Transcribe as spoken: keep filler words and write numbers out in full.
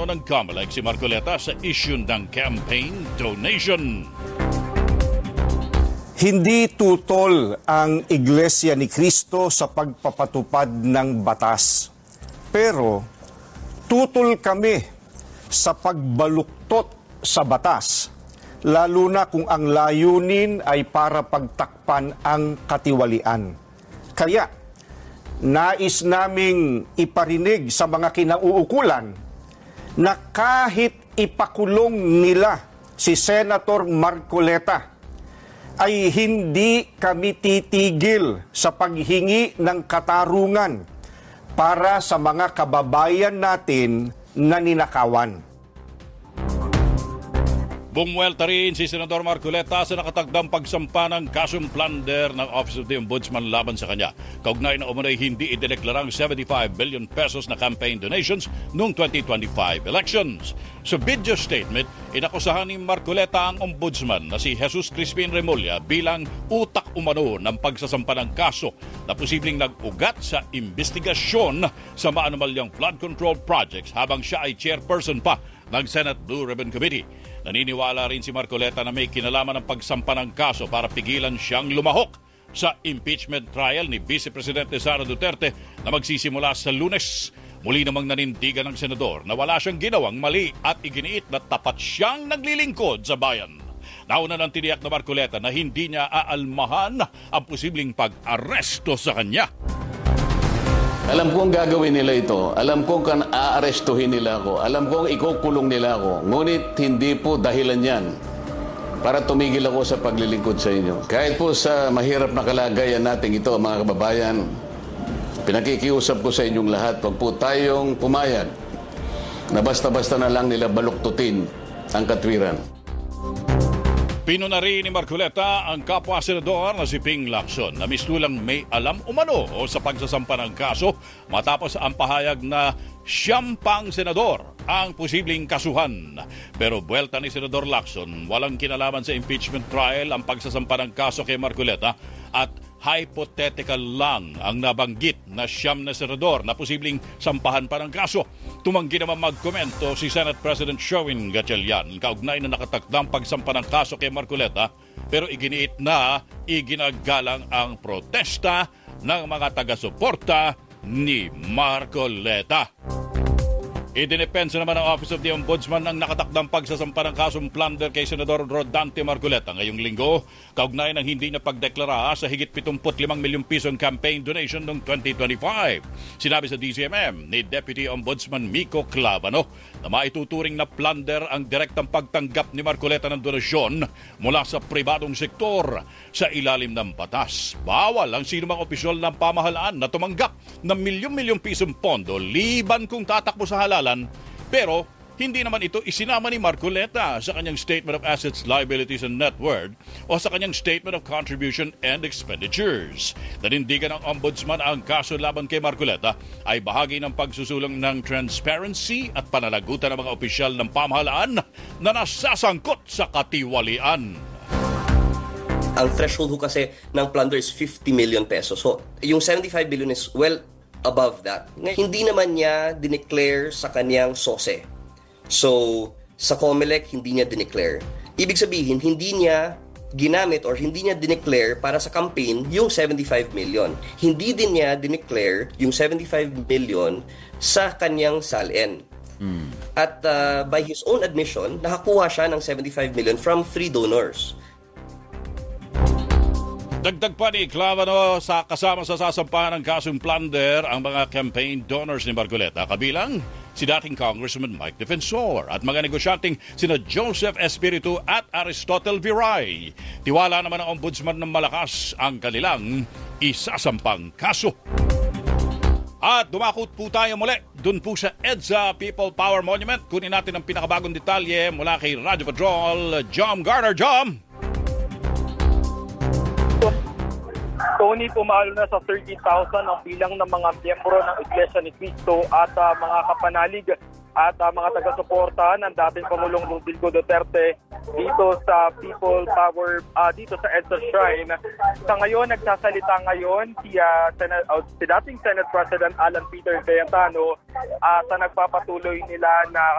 plano ng COMELEC si Marcoleta sa issue ng campaign donation. Hindi tutol ang Iglesia ni Cristo sa pagpapatupad ng batas. Pero tutol kami sa pagbaluktot sa batas, lalo na kung ang layunin ay para pagtakpan ang katiwalian. Kaya, nais naming iparinig sa mga kinauukulan na kahit ipakulong nila si Senator Marcoleta, ay hindi kami titigil sa paghingi ng katarungan para sa mga kababayan natin na ninakawan. Bumuelta rin si Senador Marcoleta sa nakatagdang pagsampa ng kasong plunder ng Office of the Ombudsman laban sa kanya. Kaugnay na umunay hindi idineklarang seventy-five billion pesos na campaign donations noong twenty twenty-five elections. Sa video statement, inakusahan ni Marcoleta ang ombudsman na si Jesus Crispin Remulla bilang utak umano ng pagsasampa ng kaso na posibleng nag-ugat sa investigasyon sa maanumalyang flood control projects habang siya ay chairperson pa ng Senate Blue Ribbon Committee. Naniniwala rin si Marcoleta na may kinalaman ng pagsampa ng kaso para pigilan siyang lumahok sa impeachment trial ni Vice Presidente Sara Duterte na magsisimula sa Lunes. Muli namang nanindigan ng senador na wala siyang ginawang mali at iginiit na tapat siyang naglilingkod sa bayan. Nauna ng tiniyak na Marcoleta na hindi niya aalmahan ang posibleng pag-aresto sa kanya. Alam kong gagawin nila ito. Alam kong kan aarestuhin nila ako. Alam kong ikukulong nila ako. Ngunit hindi po dahilan yan para tumigil ako sa paglilingkod sa inyo. Kahit po sa mahirap na kalagayan natin ito, mga kababayan, pinakikiusap ko sa inyong lahat, huwag po tayong pumayag na basta-basta na lang nila baluktutin ang katwiran. Pinuna rin ni Marcoleta ang kapwa-senador na si Ping Lacson na mistulang may alam umano o sa pagsasampa ng kaso matapos ang pahayag na siyam pang senador ang posibleng kasuhan. Pero buwelta ni Senador Lacson, walang kinalaman sa impeachment trial ang pagsasampa ng kaso kay Marcoleta at hypothetical lang ang nabanggit na siyam na senador na posibleng sampahan pa ng kaso. Tumanggi naman magkomento si Senate President Sherwin Gatchalian kaugnay na nakatakdang pagsampa ng kaso kay Marcoleta, pero iginiit na iginagalang ang protesta ng mga taga-suporta ni Marcoleta. Idinepensa naman ng Office of the Ombudsman ang nakatakdang pagsasampa ng kasong plunder kay Senador Rodante Marcoleta ngayong linggo, kaugnay ng hindi na pagdeklara sa higit seventy-five milyong pisong campaign donation noong twenty twenty-five. Sinabi sa D C M M ni Deputy Ombudsman Miko Clavano na maituturing na plunder ang direktang pagtanggap ni Marcoleta ng donasyon mula sa pribadong sektor sa ilalim ng batas. Bawal ang sinumang opisyal ng pamahalaan na tumanggap ng milyong-milyong pisong pondo liban kung tatakbo sa halal. Pero hindi naman ito isinama ni Marcoleta sa kanyang Statement of Assets, Liabilities and Net Worth o sa kanyang Statement of Contribution and Expenditures. Nanindigan ng Ombudsman ang kaso laban kay Marcoleta ay bahagi ng pagsusulong ng transparency at pananagutan ng mga opisyal ng pamahalaan na nasasangkot sa katiwalian. Ang threshold ho kasi ng plunder is fifty million pesos. So, yung seventy-five billion is well above that. Hindi naman niya dineclare sa kanyang S O S E. So, sa COMELEC, hindi niya dineclare. Ibig sabihin, hindi niya ginamit or hindi niya dineclare para sa campaign yung seventy-five million. Hindi din niya dineclare yung seventy-five million sa kanyang S A L N. Hmm. At uh, by his own admission, nakakuha siya ng seventy-five million from three donors. Dagdag pa ni Clavano sa kasama sa sasampahan ng kasong plunder ang mga campaign donors ni Marcoleta, kabilang si dating Congressman Mike Defensor at mga negosyanteng sina Joseph Espiritu at Aristotle Viray. Tiwala naman ang ombudsman ng malakas ang kanilang isasampang kaso. At dumakot po tayo muli dun po sa EDSA People Power Monument. Kunin natin ang pinakabagong detalye mula kay Radio Patrol, Jom Garner. Jom! Tony, pumalo na sa thirty thousand ang bilang ng mga miyembro ng Iglesia ni Cristo at uh, mga kapanalig at uh, mga taga-suporta ng dating Pangulong Rodrigo Duterte dito sa People Power, uh, dito sa EDSA Shrine. Sa ngayon, nagsasalita ngayon si, uh, Senate, uh, si dating Senate President Alan Peter Cayetano uh, sa nagpapatuloy nila na